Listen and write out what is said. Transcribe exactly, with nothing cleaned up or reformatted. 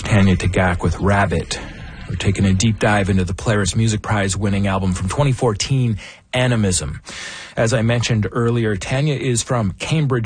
That's Tanya Tagaq with Rabbit. We're taking a deep dive into the Polaris Music Prize winning album from twenty fourteen, Animism. As I mentioned earlier, Tanya is from Cambridge,